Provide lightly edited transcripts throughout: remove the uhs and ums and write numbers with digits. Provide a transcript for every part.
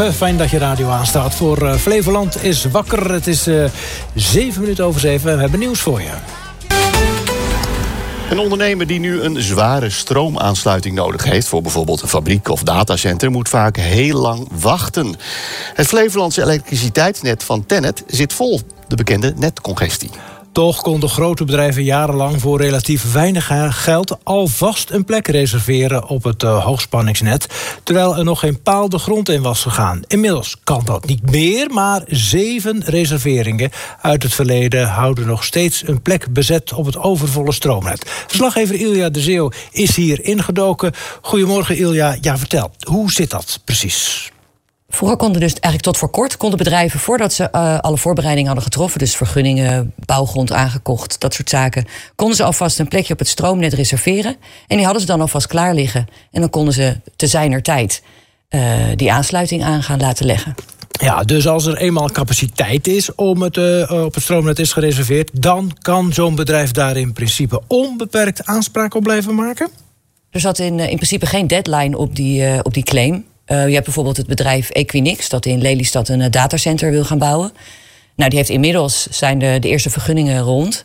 Goedemorgen, fijn dat je radio aanstaat voor Flevoland is wakker. Het is 7 minuten over 7 en we hebben nieuws voor je. Een ondernemer die nu een zware stroomaansluiting nodig heeft voor bijvoorbeeld een fabriek of datacenter moet vaak heel lang wachten. Het Flevolandse elektriciteitsnet van TenneT zit vol, de bekende netcongestie. Toch konden grote bedrijven jarenlang voor relatief weinig geld alvast een plek reserveren op het hoogspanningsnet, terwijl er nog geen paal de grond in was gegaan. Inmiddels kan dat niet meer, maar 7 reserveringen uit het verleden houden nog steeds een plek bezet op het overvolle stroomnet. Verslaggever Ilja de Zeeuw is hier ingedoken. Goedemorgen Ilja, ja vertel, hoe zit dat precies? Vroeger konden dus eigenlijk tot voor kort bedrijven, voordat ze alle voorbereidingen hadden getroffen, dus vergunningen, bouwgrond aangekocht, dat soort zaken, konden ze alvast een plekje op het stroomnet reserveren. En die hadden ze dan alvast klaar liggen. En dan konden ze te zijner tijd die aansluiting aan gaan laten leggen. Ja, dus als er eenmaal capaciteit is om het op het stroomnet is gereserveerd, dan kan zo'n bedrijf daar in principe onbeperkt aanspraak op blijven maken? Er zat in principe geen deadline op die claim. Je hebt bijvoorbeeld het bedrijf Equinix, dat in Lelystad een datacenter wil gaan bouwen. Nou, die heeft inmiddels zijn de eerste vergunningen rond.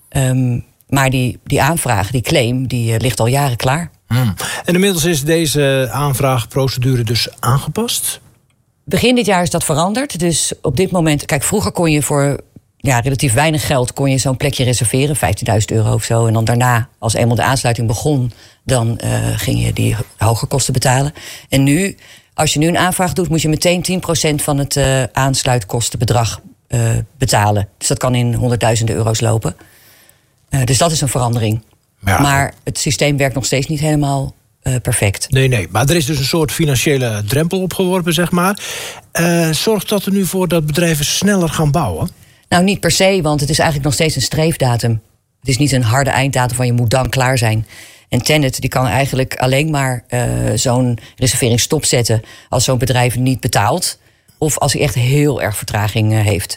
Maar die aanvraag, die claim, die ligt al jaren klaar. En inmiddels is deze aanvraagprocedure dus aangepast? Begin dit jaar is dat veranderd. Dus op dit moment, kijk, vroeger kon je voor relatief weinig geld kon je zo'n plekje reserveren, €15.000 of zo. En dan daarna, als eenmaal de aansluiting begon, dan ging je die hoge kosten betalen. En nu, als je nu een aanvraag doet, moet je meteen 10% van het aansluitkostenbedrag betalen. Dus dat kan in honderdduizenden euro's lopen. Dus dat is een verandering. Ja. Maar het systeem werkt nog steeds niet helemaal perfect. Nee, maar er is dus een soort financiële drempel opgeworpen, zeg maar. Zorgt dat er nu voor dat bedrijven sneller gaan bouwen? Nou, niet per se, want het is eigenlijk nog steeds een streefdatum. Het is niet een harde einddatum van je moet dan klaar zijn. En TenneT die kan eigenlijk alleen maar zo'n reservering stopzetten als zo'n bedrijf niet betaalt, of als hij echt heel erg vertraging heeft.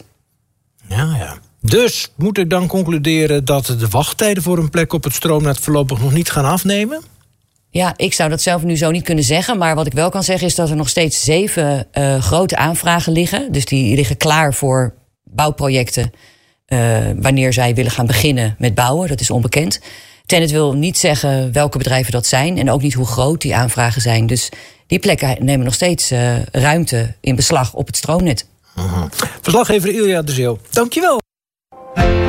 Ja. Dus moet ik dan concluderen dat de wachttijden voor een plek op het stroomnet voorlopig nog niet gaan afnemen? Ja, ik zou dat zelf nu zo niet kunnen zeggen. Maar wat ik wel kan zeggen is dat er nog steeds 7 grote aanvragen liggen. Dus die liggen klaar voor bouwprojecten wanneer zij willen gaan beginnen met bouwen. Dat is onbekend. TenneT wil niet zeggen welke bedrijven dat zijn en ook niet hoe groot die aanvragen zijn. Dus die plekken nemen nog steeds ruimte in beslag op het stroomnet. Verslaggever Ilja de Zeeuw, dankjewel.